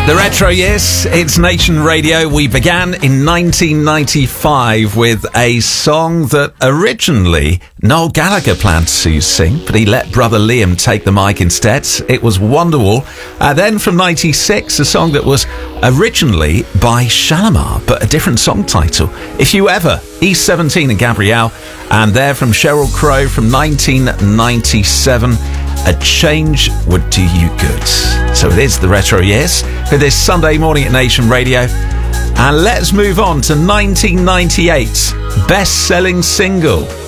The Retro Years, it's Nation Radio. We began in 1995 with a song that originally Noel Gallagher planned to sing, but he let brother Liam take the mic instead. It was Wonderwall. Then from 96, a song that was originally by Shalimar, but a different song title. If You Ever, East 17 and Gabrielle. And there from Sheryl Crow from 1997, A Change Would Do You Good. So it is the Retro Years for this Sunday morning at Nation Radio. And let's move on to 1998's best-selling single.